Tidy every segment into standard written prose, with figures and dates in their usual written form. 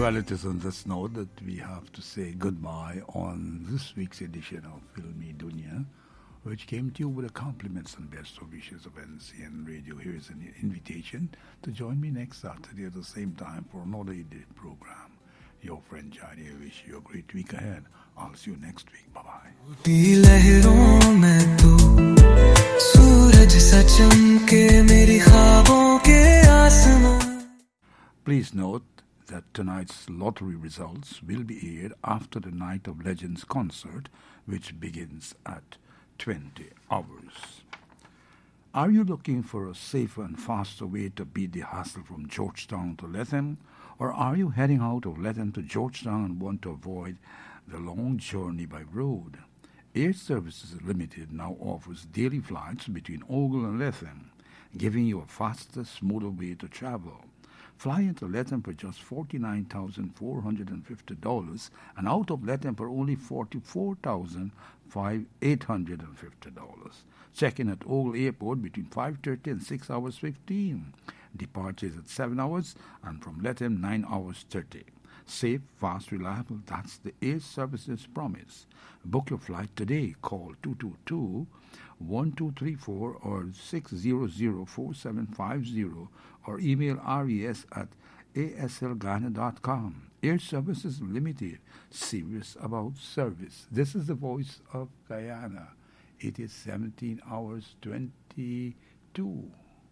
Well, it is on this note that we have to say goodbye on this week's edition of Filmi Dunya, which came to you with the compliments and best wishes of NCN Radio. Here is an invitation to join me next Saturday at the same time for another edited program. Your friend Johnny, I wish you a great week ahead. I'll see you next week. Bye-bye. Please note that tonight's lottery results will be aired after the Night of Legends concert, which begins at 20 hours. Are you looking for a safer and faster way to beat the hassle from Georgetown to Latham? Or are you heading out of Latham to Georgetown and want to avoid the long journey by road? Air Services Limited now offers daily flights between Ogle and Latham, giving you a faster, smoother way to travel. Fly into Latham for just $49,450 and out of Latham for only $44,850. Check-in at Ogle Airport between 5:30 and 6 hours 15. Departure is at 7 hours and from Latham 9 hours 30. Safe, fast, reliable, that's the Air Services promise. Book your flight today. Call 222-1234 or 600-4750 or email res@aslghana.com. Air Services Limited, serious about service. This is the voice of Guyana. It is 17 hours 22.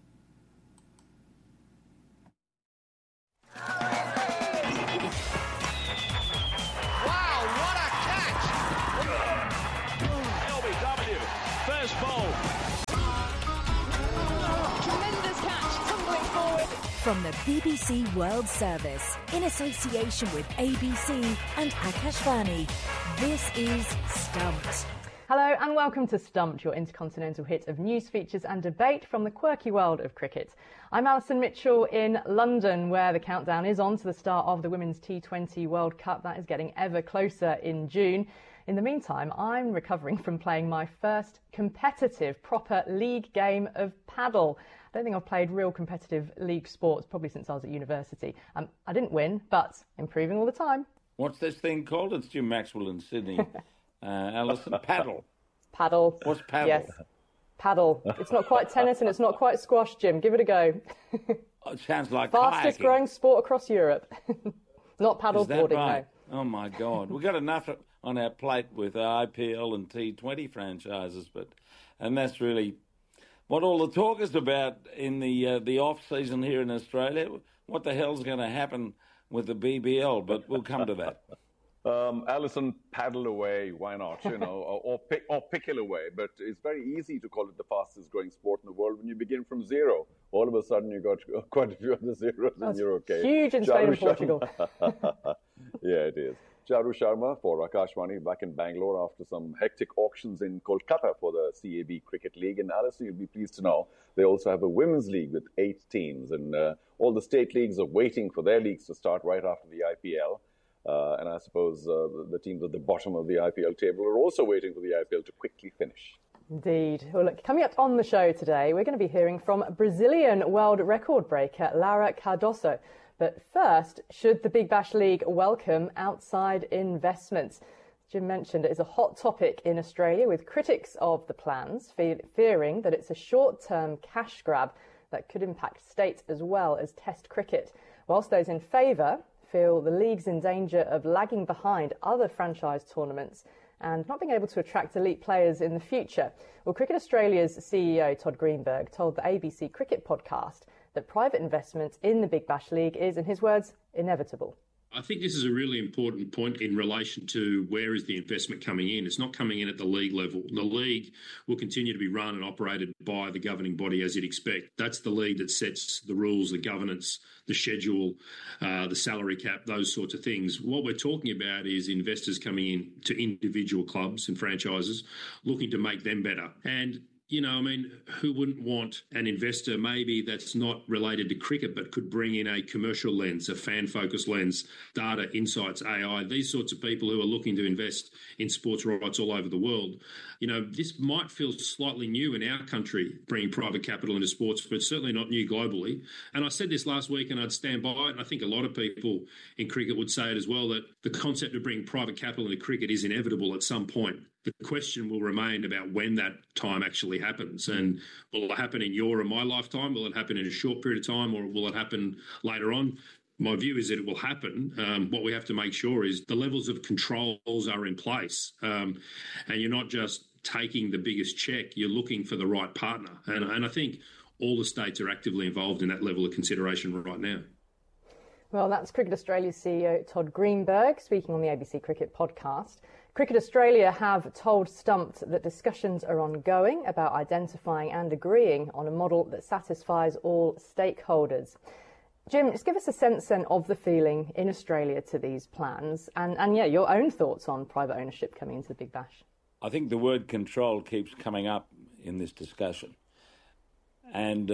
From the BBC World Service, in association with ABC and Akashvani, this is Stumped. Hello and welcome to Stumped, your intercontinental hit of news, features and debate from the quirky world of cricket. I'm Alison Mitchell in London, where the countdown is on to the start of the Women's T20 World Cup. That is getting ever closer in June. In the meantime, I'm recovering from playing my first competitive, proper league game of paddle. I don't think I've played real competitive league sports probably since I was at university. I didn't win, but improving all the time. What's this thing called? It's Jim Maxwell in Sydney. Alison, paddle. Paddle. What's paddle? Yes, paddle. It's not quite tennis and it's not quite squash, Jim. Give it a go. Oh, it sounds like fastest kayaking. growing sport across Europe. Not paddle boarding, right? no. Oh, my God. We've got enough on our plate with IPL and T20 franchises, and that's really what all the talk is about in the off-season here in Australia. What the hell's going to happen with the BBL? But we'll come to that. Alison, paddle away, why not? You know, or pickle away. But it's very easy to call it the fastest growing sport in the world when you begin from zero. All of a sudden, you got quite a few of the zeros, and you're okay. Huge in Spain and Portugal. Yeah, it is. Charu Sharma for Akashvani back in Bangalore after some hectic auctions in Kolkata for the CAB Cricket League. And Alison, you'll be pleased to know they also have a women's league with 8 teams. And all the state leagues are waiting for their leagues to start right after the IPL. And I suppose the teams at the bottom of the IPL table are also waiting for the IPL to quickly finish. Indeed. Well, look, coming up on the show today, we're going to be hearing from Brazilian world record breaker Laura Cardoso. But first, should the Big Bash League welcome outside investments? Jim mentioned it is a hot topic in Australia, with critics of the plans fearing that it's a short-term cash grab that could impact state as well as Test cricket, whilst those in favour feel the league's in danger of lagging behind other franchise tournaments and not being able to attract elite players in the future. Well, Cricket Australia's CEO, Todd Greenberg, told the ABC Cricket podcast that private investment in the Big Bash League is, in his words, inevitable. I think this is a really important point in relation to where is the investment coming in. It's not coming in at the league level. The league will continue to be run and operated by the governing body as you'd expect. That's the league that sets the rules, the governance, the schedule, the salary cap, those sorts of things. What we're talking about is investors coming in to individual clubs and franchises looking to make them better. And You know, I mean, who wouldn't want an investor maybe that's not related to cricket but could bring in a commercial lens, a fan-focused lens, data, insights, AI, these sorts of people who are looking to invest in sports rights all over the world. You know, this might feel slightly new in our country, bringing private capital into sports, but certainly not new globally. And I said this last week and I'd stand by it, and I think a lot of people in cricket would say it as well, that the concept of bringing private capital into cricket is inevitable at some point. The question will remain about when that time actually happens. And will it happen in your and my lifetime? Will it happen in a short period of time, or will it happen later on? My view is that it will happen. What we have to make sure is the levels of controls are in place. And you're not just taking the biggest check, you're looking for the right partner. And I think all the states are actively involved in that level of consideration right now. Well, that's Cricket Australia's CEO Todd Greenberg speaking on the ABC Cricket podcast. Cricket Australia have told Stumped that discussions are ongoing about identifying and agreeing on a model that satisfies all stakeholders. Jim, just give us a sense then of the feeling in Australia to these plans and your own thoughts on private ownership coming into the Big Bash. I think the word control keeps coming up in this discussion. And,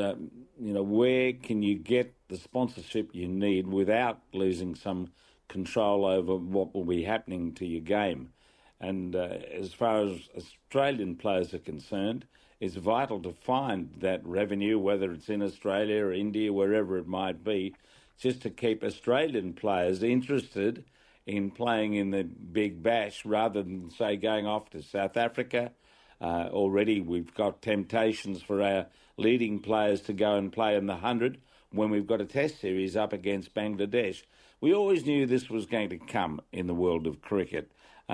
where can you get the sponsorship you need without losing some control over what will be happening to your game? And as far as Australian players are concerned, it's vital to find that revenue, whether it's in Australia or India, wherever it might be, just to keep Australian players interested in playing in the Big Bash rather than, say, going off to South Africa. Already we've got temptations for our leading players to go and play in the 100 when we've got a test series up against Bangladesh. We always knew this was going to come in the world of cricket.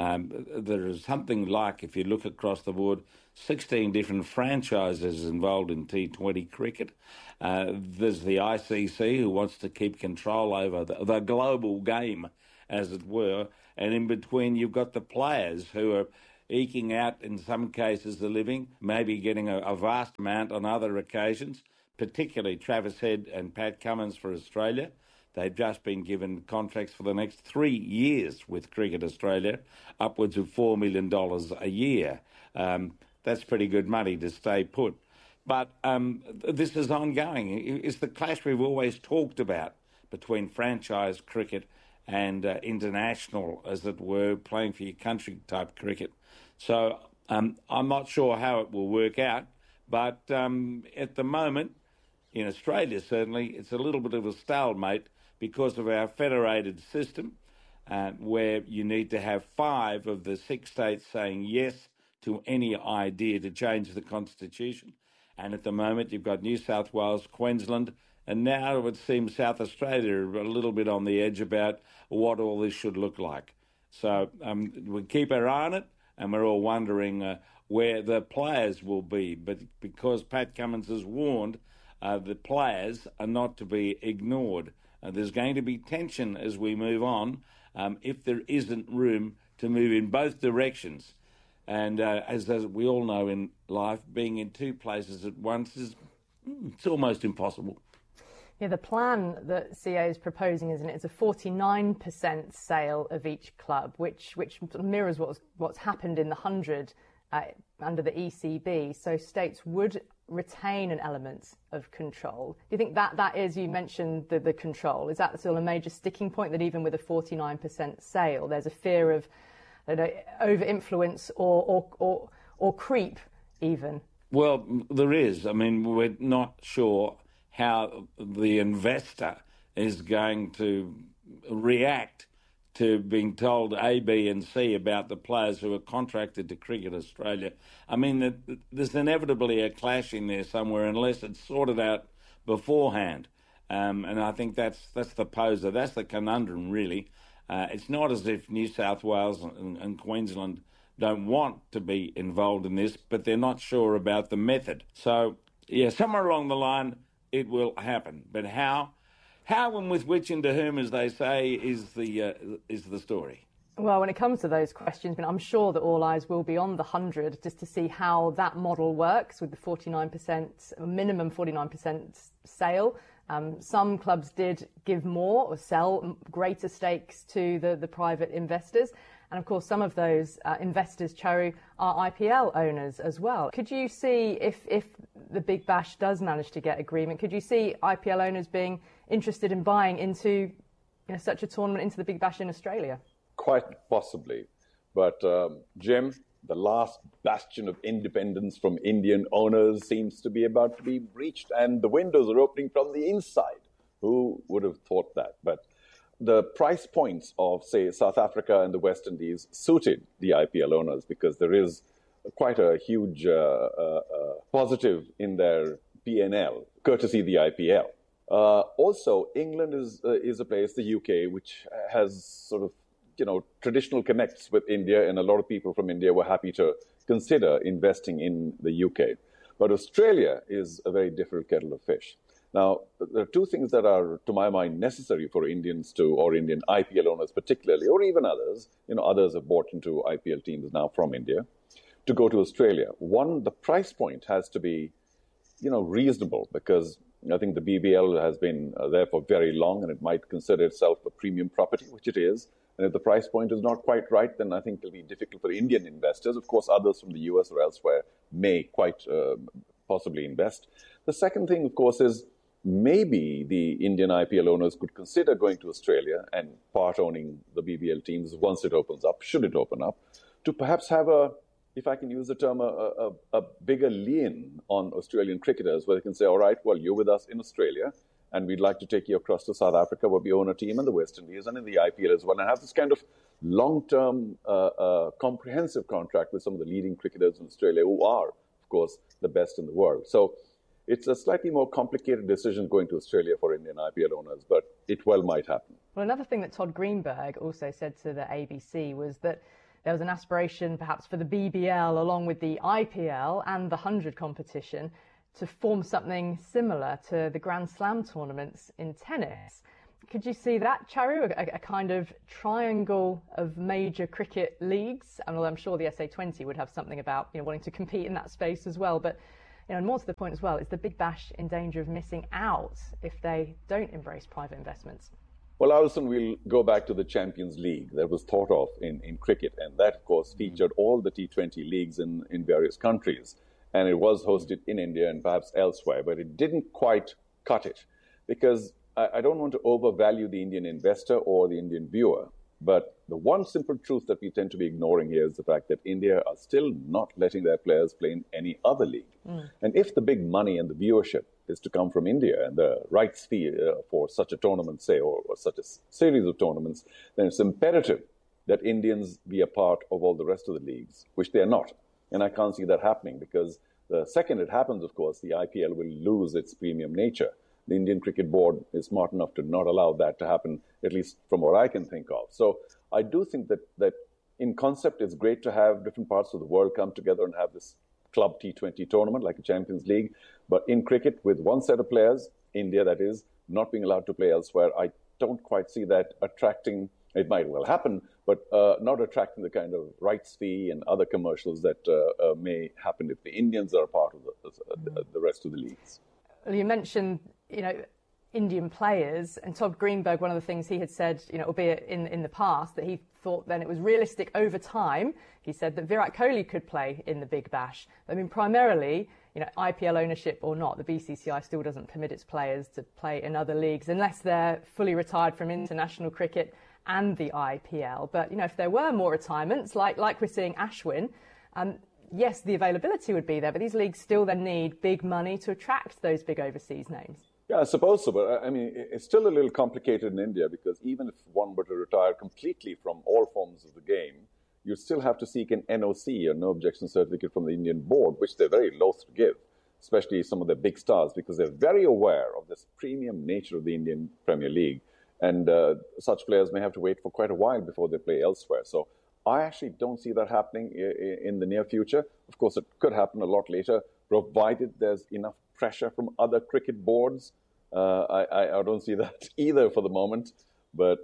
There is something like, if you look across the board, 16 different franchises involved in T20 cricket. There's the ICC, who wants to keep control over the global game, as it were. And in between, you've got the players who are eking out, in some cases, the living, maybe getting a vast amount on other occasions, particularly Travis Head and Pat Cummins for Australia. They've just been given contracts for the next 3 years with Cricket Australia, upwards of $4 million a year. That's pretty good money to stay put. But this is ongoing. It's the clash we've always talked about between franchise cricket and international, as it were, playing for your country type cricket. So I'm not sure how it will work out, but at the moment, in Australia certainly, it's a little bit of a stalemate because of our federated system, where you need to have 5 of the 6 states saying yes to any idea to change the constitution. And at the moment, you've got New South Wales, Queensland, and now it would seem South Australia are a little bit on the edge about what all this should look like. So we keep our eye on it, and we're all wondering where the players will be. But because Pat Cummins has warned, the players are not to be ignored. There's going to be tension as we move on if there isn't room to move in both directions. And as we all know in life, being in 2 places at once it's almost impossible. Yeah, the plan that CA is proposing, isn't it? It's a 49% sale of each club, which mirrors what's happened in the 100 under the ECB. So states would retain an element of control. Do you think that is, you mentioned the control, is that still a major sticking point, that even with a 49% sale, there's a fear of over-influence or creep even? Well, there is. I mean, we're not sure how the investor is going to react to being told A, B and C about the players who are contracted to Cricket Australia. I mean, there's inevitably a clash in there somewhere unless it's sorted out beforehand. And I think that's the poser. That's the conundrum, really. It's not as if New South Wales and Queensland don't want to be involved in this, but they're not sure about the method. So, yeah, somewhere along the line, it will happen. But how and with which and to whom, as they say, is the story. Well, when it comes to those questions, I'm sure that all eyes will be on the 100 just to see how that model works with the 49%, minimum 49% sale. Some clubs did give more or sell greater stakes to the private investors. And of course, some of those investors, Charu, are IPL owners as well. Could you see, if the Big Bash does manage to get agreement, could you see IPL owners being interested in buying into such a tournament, into the Big Bash in Australia? Quite possibly. But Jim, the last bastion of independence from Indian owners seems to be about to be breached, and the windows are opening from the inside. Who would have thought that? But the price points of, say, South Africa and the West Indies suited the IPL owners because there is quite a huge positive in their P&L, courtesy the IPL. Also, England is a place, the UK, which has sort of, traditional connects with India, and a lot of people from India were happy to consider investing in the UK. But Australia is a very different kettle of fish. Now, there are two things that are, to my mind, necessary for Indians to, or Indian IPL owners particularly, or even others, others have bought into IPL teams now from India, to go to Australia. One, the price point has to be, reasonable, because I think the BBL has been there for very long, and it might consider itself a premium property, which it is. And if the price point is not quite right, then I think it'll be difficult for Indian investors. Of course, others from the US or elsewhere may quite possibly invest. The second thing, of course, is maybe the Indian IPL owners could consider going to Australia and part-owning the BBL teams once it opens up, should it open up, to perhaps have if I can use the term, a bigger lien on Australian cricketers, where they can say, all right, well, you're with us in Australia, and we'd like to take you across to South Africa, where we own a team in the West Indies and in the IPL as well, and have this kind of long-term, comprehensive contract with some of the leading cricketers in Australia who are, of course, the best in the world. So it's a slightly more complicated decision going to Australia for Indian IPL owners, but it well might happen. Well, another thing that Todd Greenberg also said to the ABC was that there was an aspiration perhaps for the BBL, along with the IPL and the 100 competition, to form something similar to the Grand Slam tournaments in tennis. Could you see that, Charu, a kind of triangle of major cricket leagues? And although I'm sure the SA20 would have something about wanting to compete in that space as well, but and more to the point as well, is the Big Bash in danger of missing out if they don't embrace private investments? Well, Alison, we'll go back to the Champions League that was thought of in cricket, and that, of course, featured all the T20 leagues in various countries. And it was hosted in India and perhaps elsewhere, but it didn't quite cut it, because I don't want to overvalue the Indian investor or the Indian viewer, but the one simple truth that we tend to be ignoring here is the fact that India are still not letting their players play in any other league. And if the big money and the viewership is to come from India, and the rights fee for such a tournament, say, or such a series of tournaments, then it's imperative that Indians be a part of all the rest of the leagues, which they are not. And I can't see that happening, because the second it happens, of course, the IPL will lose its premium nature. The Indian Cricket Board is smart enough to not allow that to happen, at least from what I can think of. So I do think that in concept, it's great to have different parts of the world come together and have this club T20 tournament like a Champions League. But in cricket, with one set of players, India that is, not being allowed to play elsewhere, I don't quite see that attracting. It might well happen, but not attracting the kind of rights fee and other commercials that may happen if the Indians are a part of the rest of the leagues. Well, you mentioned, Indian players, and Todd Greenberg, one of the things he had said, albeit in the past, that he thought then it was realistic over time. He said that Virat Kohli could play in the Big Bash. I mean, primarily, IPL ownership or not, the BCCI still doesn't permit its players to play in other leagues unless they're fully retired from international cricket and the IPL. But, if there were more retirements, like we're seeing Ashwin, yes, the availability would be there, but these leagues still then need big money to attract those big overseas names. Yeah, I suppose so, but I mean, it's still a little complicated in India, because even if one were to retire completely from all forms of the game, you still have to seek an NOC, a no objection certificate, from the Indian board, which they're very loath to give, especially some of the big stars, because they're very aware of this premium nature of the Indian Premier League. And such players may have to wait for quite a while before they play elsewhere. So I actually don't see that happening in the near future. Of course, it could happen a lot later, provided there's enough pressure from other cricket boards. I don't see that either for the moment, but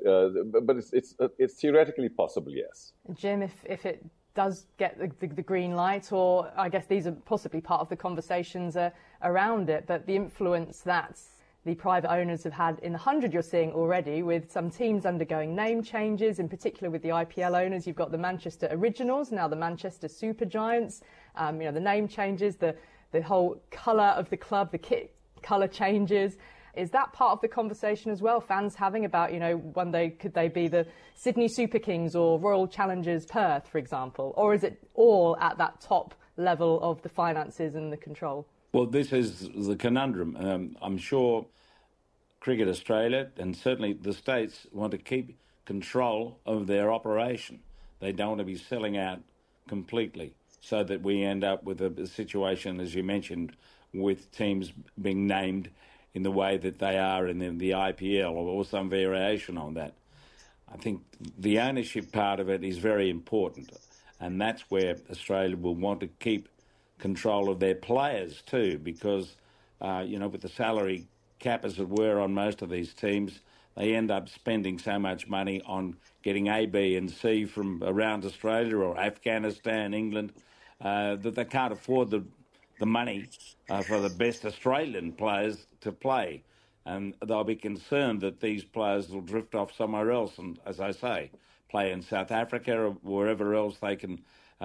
it's theoretically possible, yes. Jim, if it does get the green light, or I guess these are possibly part of the conversations around it, but the influence that the private owners have had in the 100 you're seeing already, with some teams undergoing name changes, in particular with the IPL owners. You've got the Manchester Originals, now the Manchester Supergiants, the name changes, the whole colour of the club, the kit colour changes. Is that part of the conversation as well, fans having about, one day could they be the Sydney Super Kings or Royal Challengers Perth, for example? Or is it all at that top level of the finances and the control? Well, this is the conundrum. I'm sure Cricket Australia and certainly the States want to keep control of their operation. They don't want to be selling out completely so that we end up with a situation, as you mentioned, with teams being named in the way that they are in the IPL or some variation on that. I think the ownership part of it is very important, and that's where Australia will want to keep control of their players too, because, with the salary cap as it were on most of these teams, they end up spending so much money on getting A, B and C from around Australia or Afghanistan, England, that they can't afford the money for the best Australian players to play. And they'll be concerned that these players will drift off somewhere else and, as I say, play in South Africa or wherever else they can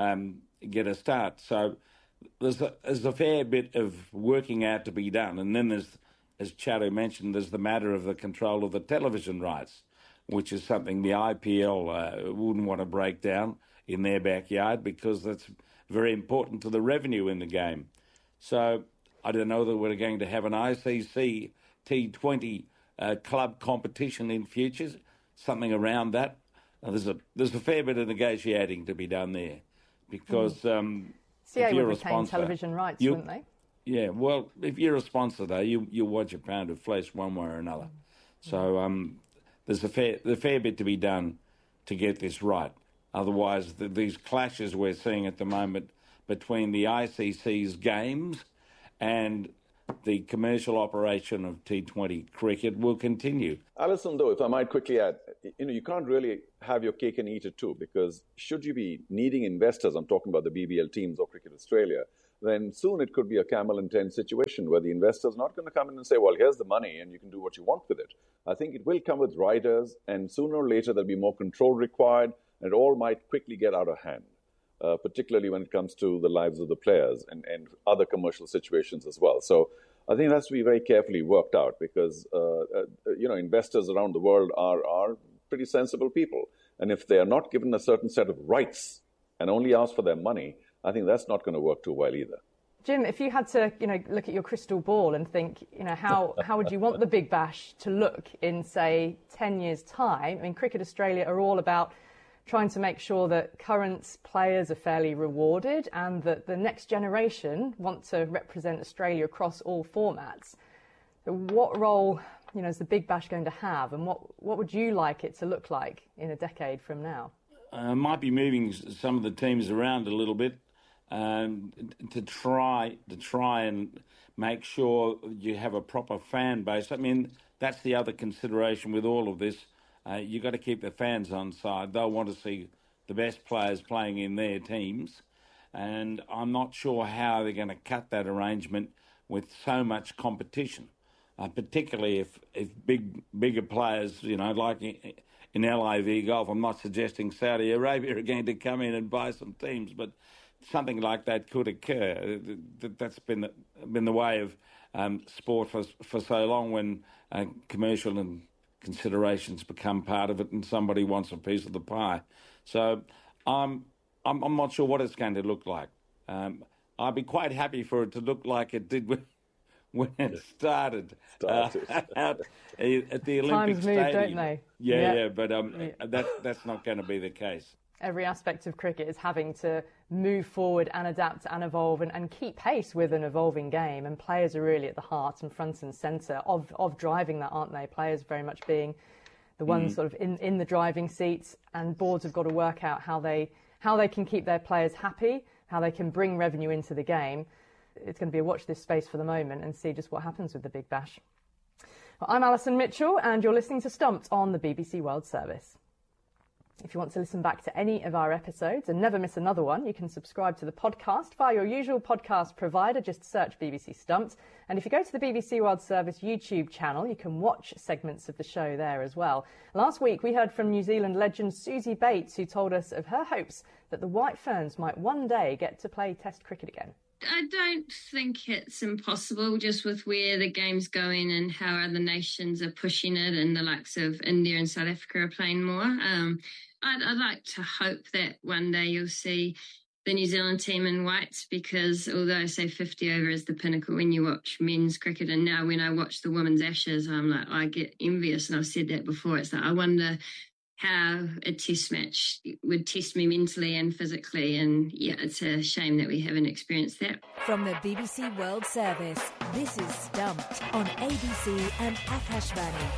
get a start. So there's a fair bit of working out to be done. And then there's, as Chadu mentioned, there's the matter of the control of the television rights, which is something the IPL wouldn't want to break down in their backyard because that's very important to the revenue in the game. So I don't know that we're going to have an ICC T20 club competition in future, something around that. There's a fair bit of negotiating to be done there because CA would retain television rights, wouldn't they? Yeah, well, if you're a sponsor, though, you want your pound of flesh one way or another. So there's a fair bit to be done to get this right. Otherwise, these clashes we're seeing at the moment between the ICC's games and the commercial operation of T20 cricket will continue. Alison, though, if I might quickly add, you can't really have your cake and eat it too, because should you be needing investors, I'm talking about the BBL teams or Cricket Australia, then soon it could be a camel and 10 situation where the investor's not going to come in and say, well, here's the money and you can do what you want with it. I think it will come with riders, and sooner or later there'll be more control required, and it all might quickly get out of hand. Particularly when it comes to the lives of the players and other commercial situations as well. So I think that's to be very carefully worked out because, investors around the world are pretty sensible people. And if they are not given a certain set of rights and only ask for their money, I think that's not going to work too well either. Jim, if you had to, look at your crystal ball and think, how would you want the Big Bash to look in, say, 10 years' time? I mean, Cricket Australia are all about trying to make sure that current players are fairly rewarded and that the next generation want to represent Australia across all formats. So what role, is the Big Bash going to have, and what would you like it to look like in a decade from now? Might be moving some of the teams around a little bit to try and make sure you have a proper fan base. I mean, that's the other consideration with all of this. You've got to keep the fans on side. They'll want to see the best players playing in their teams. And I'm not sure how they're going to cut that arrangement with so much competition, particularly if bigger players, like in LIV Golf. I'm not suggesting Saudi Arabia are going to come in and buy some teams, but something like that could occur. That's been the way of sport for so long when commercial and considerations become part of it and somebody wants a piece of the pie. So I'm not sure what it's going to look like. I'd be quite happy for it to look like it did when it started. Out at the Olympic Times Stadium. move, don't they? Yeah, but that's not going to be the case. Every aspect of cricket is having to move forward and adapt and evolve and keep pace with an evolving game. And players are really at the heart and front and centre of driving that, aren't they? Players very much being the ones sort of in the driving seats, and boards have got to work out how they can keep their players happy, how they can bring revenue into the game. It's going to be a watch this space for the moment and see just what happens with the Big Bash. Well, I'm Alison Mitchell and you're listening to Stumped on the BBC World Service. If you want to listen back to any of our episodes and never miss another one, you can subscribe to the podcast via your usual podcast provider. Just search BBC Stumped. And if you go to the BBC World Service YouTube channel, you can watch segments of the show there as well. Last week, we heard from New Zealand legend Susie Bates, who told us of her hopes that the White Ferns might one day get to play Test cricket again. I don't think it's impossible, just with where the game's going and how other nations are pushing it, and the likes of India and South Africa are playing more. I'd like to hope that one day you'll see the New Zealand team in whites, because although I say 50 over is the pinnacle when you watch men's cricket, and now when I watch the women's Ashes, I'm like, I get envious, and I've said that before. It's like, I wonder how a test match would test me mentally and physically, and yeah, it's a shame that we haven't experienced that. From the BBC World Service, this is Stumped on ABC and Akashvani.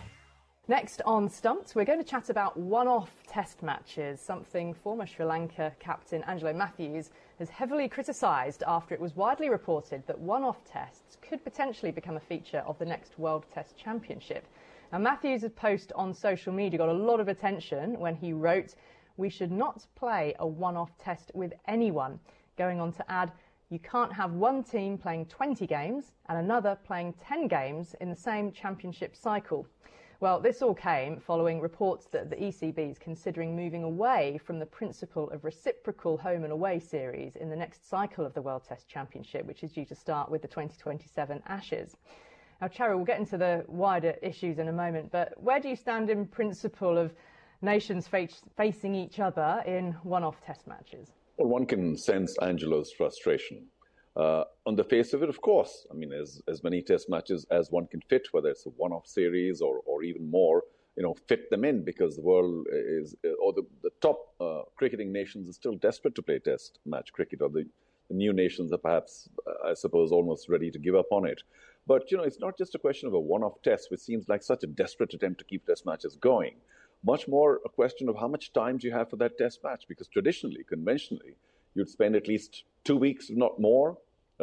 Next on Stumped, we're going to chat about one-off test matches, something former Sri Lanka captain Angelo Matthews has heavily criticised after it was widely reported that one-off tests could potentially become a feature of the next World Test Championship. Now, Matthews' post on social media got a lot of attention when he wrote, "We should not play a one-off test with anyone," going on to add, "You can't have one team playing 20 games and another playing 10 games in the same championship cycle." Well, this all came following reports that the ECB is considering moving away from the principle of reciprocal home and away series in the next cycle of the World Test Championship, which is due to start with the 2027 Ashes. Now, Charu, we'll get into the wider issues in a moment, but where do you stand in principle of nations facing each other in one-off test matches? Well, one can sense Angelo's frustration. On the face of it, of course, I mean, as many test matches as one can fit, whether it's a one-off series or even more, fit them in, because the world is, or the top cricketing nations are still desperate to play test match cricket, or the new nations are perhaps, I suppose, almost ready to give up on it. But, it's not just a question of a one-off test, which seems like such a desperate attempt to keep test matches going. Much more a question of how much time do you have for that test match, because traditionally, conventionally, you'd spend at least 2 weeks, if not more,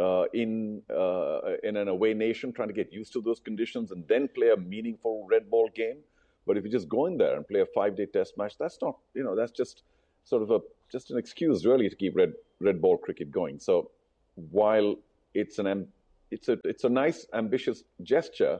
in an away nation, trying to get used to those conditions and then play a meaningful red ball game. But if you just go in there and play a 5-day test match, that's not, that's just sort of just an excuse really to keep red ball cricket going. So while it's a nice, ambitious gesture,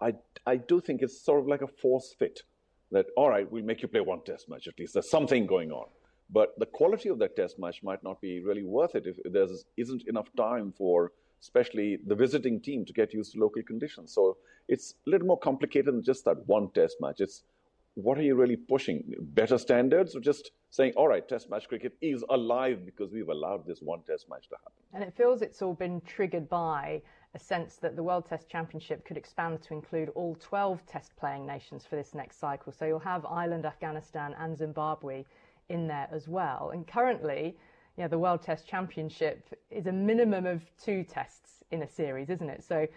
I do think it's sort of like a force fit that, all right, we'll make you play one test match at least. There's something going on. But the quality of that test match might not be really worth it if there isn't enough time for especially the visiting team to get used to local conditions. So it's a little more complicated than just that one test match. It's what are you really pushing? Better standards, or just saying, all right, test match cricket is alive because we've allowed this one test match to happen? And it feels it's all been triggered by a sense that the World Test Championship could expand to include all 12 test-playing nations for this next cycle. So you'll have Ireland, Afghanistan and Zimbabwe in there as well. And currently, the World Test Championship is a minimum of 2 tests in a series, isn't it? So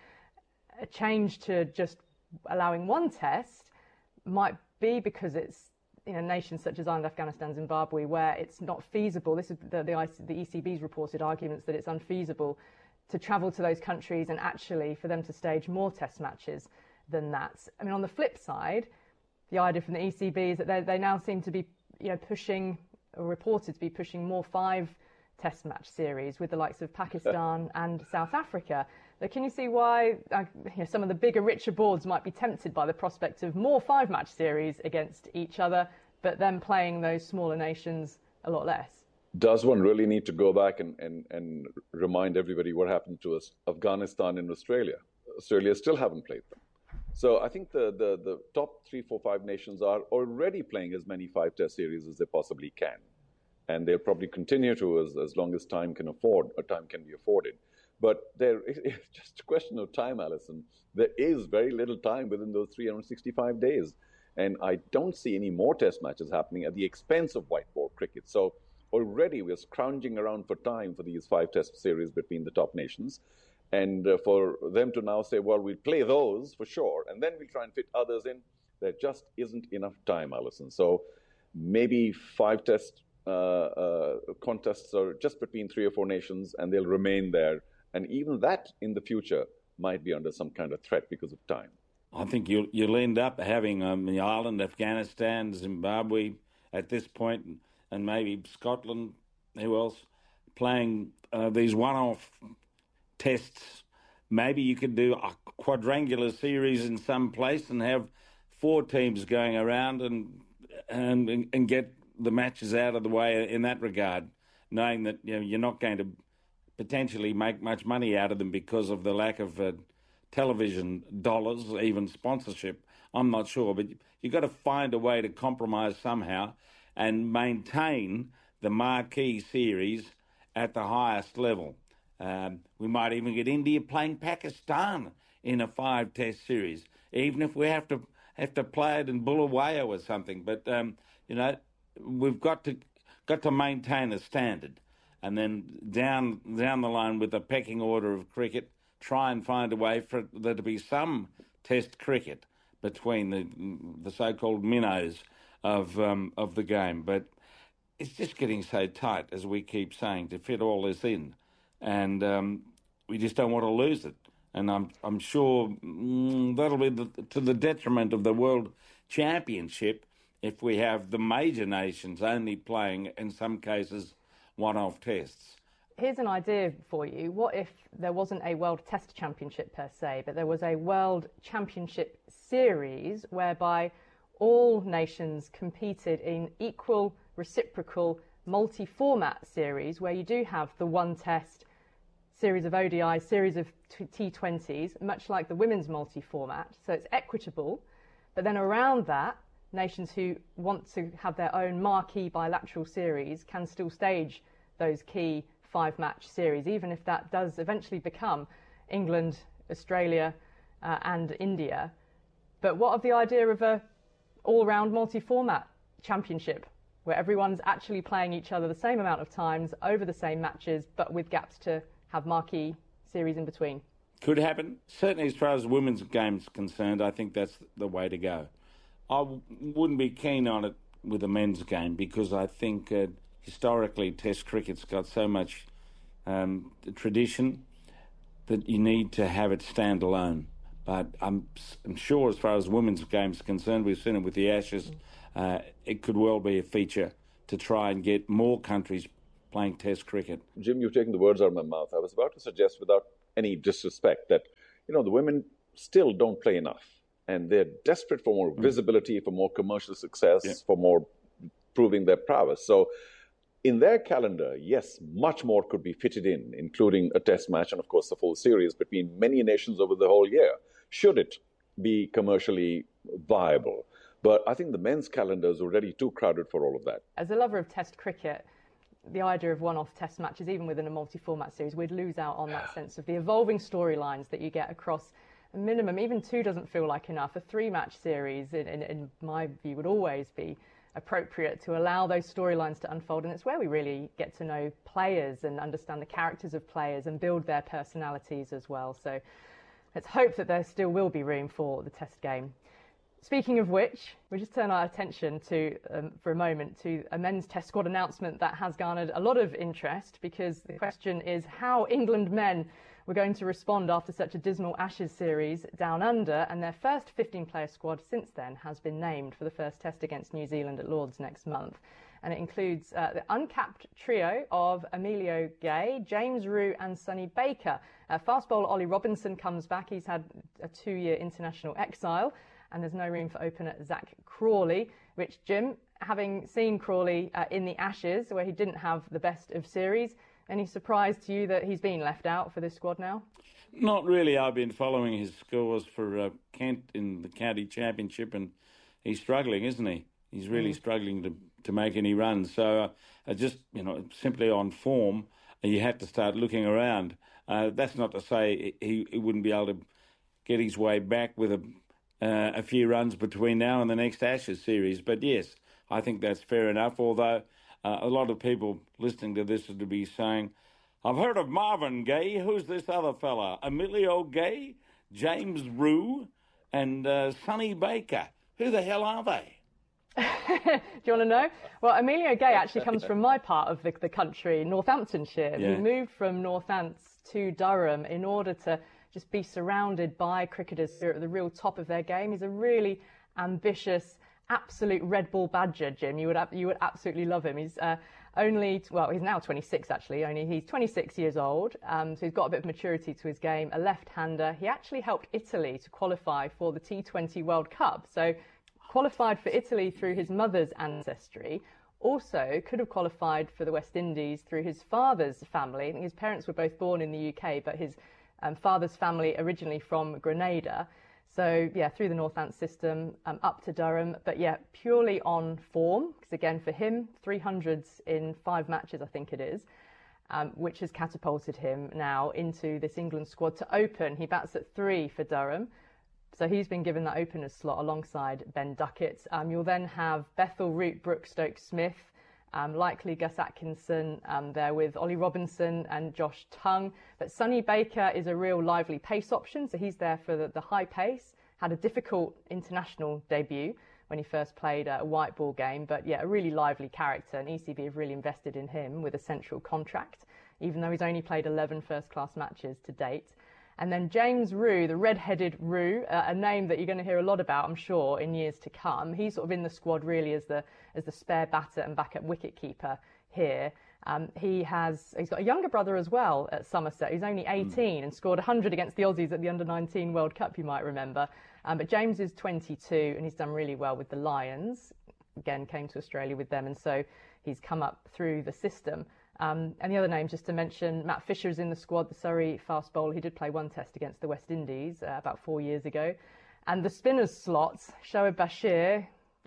a change to just allowing one test might be because it's nations such as Ireland, Afghanistan, Zimbabwe, where it's not feasible. This is the ECB's reported arguments that it's unfeasible to travel to those countries and actually for them to stage more test matches than that. I mean, on the flip side, the idea from the ECB is that they now seem to be pushing, or reported to be pushing, more 5 test match series with the likes of Pakistan and South Africa. But can you see why some of the bigger, richer boards might be tempted by the prospect of more 5-match series against each other, but then playing those smaller nations a lot less? Does one really need to go back and remind everybody what happened to us, Afghanistan and Australia? Australia still haven't played them. So I think the top 3, 4, 5 nations are already playing as many 5-test series as they possibly can. And they'll probably continue to as long as time can be afforded. But it's just a question of time, Alison. There is very little time within those 365 days. And I don't see any more test matches happening at the expense of white ball cricket. So already we're scrounging around for time for these 5-test series between the top nations. And for them to now say, well, we'll play those for sure, and then we'll try and fit others in, there just isn't enough time, Alison. So maybe 5-test contests are just between 3 or 4 nations, and they'll remain there. And even that in the future might be under some kind of threat because of time. I think you'll end up having Ireland, Afghanistan, Zimbabwe, at this point, and maybe Scotland, who else, playing these one-off tests. Maybe you could do a quadrangular series in some place and have 4 teams going around and get the matches out of the way in that regard, knowing that you're not going to potentially make much money out of them because of the lack of television dollars, even sponsorship. I'm not sure, but you've got to find a way to compromise somehow and maintain the marquee series at the highest level. We might even get India playing Pakistan in a 5-test series, even if we have to play it in Bulawayo or something. But we've got to maintain a standard, and then down the line with the pecking order of cricket, try and find a way for there to be some Test cricket between the so-called minnows of the game. But it's just getting so tight, as we keep saying, to fit all this in, and we just don't want to lose it. And I'm sure that'll be to the detriment of the World Championship if we have the major nations only playing, in some cases, one-off tests. Here's an idea for you. What if there wasn't a World Test Championship per se, but there was a World Championship Series whereby all nations competed in equal, reciprocal, multi-format series where you do have the one test, series of ODIs, series of T20s, much like the women's multi-format. So it's equitable. But then around that, nations who want to have their own marquee bilateral series can still stage those key 5-match series, even if that does eventually become England, Australia and India. But what of the idea of a all-round multi-format championship where everyone's actually playing each other the same amount of times over the same matches, but with gaps to have marquee series in between? Could happen. Certainly as far as women's games concerned, I think that's the way to go. I wouldn't be keen on it with the men's game because I think historically Test cricket's got so much tradition that you need to have it stand alone. But I'm sure as far as women's games are concerned, we've seen it with the Ashes, it could well be a feature to try and get more countries playing Test cricket. Jim, you've taken the words out of my mouth. I was about to suggest, without any disrespect, that the women still don't play enough, and they're desperate for more visibility, for more commercial success, for more proving their prowess. So in their calendar, yes, much more could be fitted in, including a test match and, of course, the full series between many nations over the whole year, should it be commercially viable. But I think the men's calendar is already too crowded for all of that. As a lover of Test cricket, the idea of one-off test matches, even within a multi-format series, we'd lose out on that sense of the evolving storylines that you get across a minimum. Even 2 doesn't feel like enough. A 3-match series, in my view, would always be appropriate to allow those storylines to unfold, and it's where we really get to know players and understand the characters of players and build their personalities as well. So let's hope that there still will be room for the Test game. Speaking of which, we'll just turn our attention to, for a moment, to a men's Test squad announcement that has garnered a lot of interest, because the question is how England men were going to respond after such a dismal Ashes series down under, and their first 15-player squad since then has been named for the first Test against New Zealand at Lord's next month. And it includes the uncapped trio of Emilio Gay, James Rew and Sonny Baker. Fast bowler Ollie Robinson comes back. He's had a 2-year international exile, and there's no room for opener Zach Crawley, which, Jim, having seen Crawley in the Ashes, where he didn't have the best of series, any surprise to you that he's been left out for this squad now? Not really. I've been following his scores for Kent in the county championship, and he's struggling, isn't he? He's really struggling to make any runs. So just, simply on form, you have to start looking around. That's not to say he wouldn't be able to get his way back with a few runs between now and the next Ashes series. But yes, I think that's fair enough, although a lot of people listening to this would be saying, I've heard of Marvin Gaye. Who's this other fella? Emilio Gay, James Rew, and Sonny Baker. Who the hell are they? Do you want to know? Well, Emilio Gay actually comes from my part of the country, Northamptonshire. Yeah. He moved from Northants to Durham in order to just be surrounded by cricketers who are at the real top of their game. He's a really ambitious absolute Red Bull badger, Jim. You would absolutely love him. He's he's now 26 actually. He's 26 years old, so he's got a bit of maturity to his game. A left-hander. He actually helped Italy to qualify for the T20 World Cup. So qualified for Italy through his mother's ancestry. Also could have qualified for the West Indies through his father's family. I think his parents were both born in the UK, but his father's family originally from Grenada. So, yeah, through the Northants system, up to Durham. But, yeah, purely on form, because, again, for him, 300s in 5 matches, I think it is, which has catapulted him now into this England squad to open. He bats at 3 for Durham. So he's been given that opener's slot alongside Ben Duckett. You'll then have Bethel, Root, Brooke, Stokes-Smith, likely Gus Atkinson there with Ollie Robinson and Josh Tongue. But Sonny Baker is a real lively pace option, so he's there for the high pace. Had a difficult international debut when he first played a white ball game, but yeah, a really lively character, and ECB have really invested in him with a central contract, even though he's only played 11 first-class matches to date. And then James Rew, the red-headed Rew, a name that you're going to hear a lot about, I'm sure, in years to come. He's sort of in the squad really as the spare batter and backup wicketkeeper here. He's got a younger brother as well at Somerset. He's only 18 and scored 100 against the Aussies at the Under-19 World Cup, you might remember. But James is 22 and he's done really well with the Lions. Again, came to Australia with them, and so he's come up through the system. And the other names, just to mention, Matt Fisher's in the squad, the Surrey fast bowler. He did play one test against the West Indies about 4 years ago. And the spinners slots, Shoaib Bashir,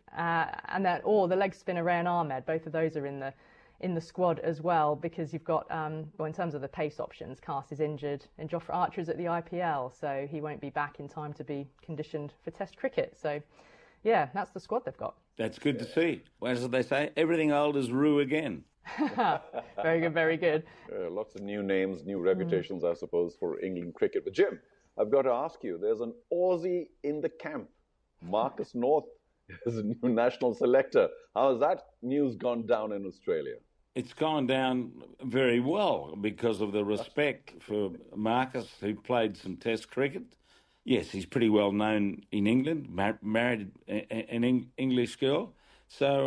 and the leg spinner Rayan Ahmed. Both of those are in the squad as well, because you've got, in terms of the pace options, Cass is injured and Jofra Archer's at the IPL, so he won't be back in time to be conditioned for Test cricket. So, yeah, that's the squad they've got. That's good to see. As they say, everything old is Rew again. Very good, very good. Lots of new names, new reputations, I suppose, for England cricket. But Jim, I've got to ask you, there's an Aussie in the camp. Marcus North is a new national selector. How has that news gone down in Australia? It's gone down very well because of the respect for Marcus, who played some Test cricket. Yes, he's pretty well known in England, married an English girl. So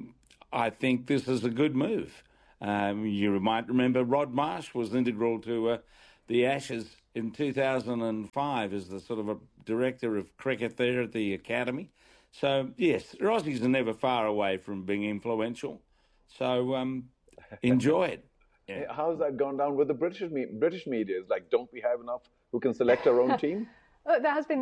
I think this is a good move. You might remember Rod Marsh was integral to the Ashes in 2005 as the sort of a director of cricket there at the academy. So, yes, the Aussies are never far away from being influential. So, enjoy it. Yeah. How's that gone down with the British media? It's like, don't we have enough who can select our own team? There has been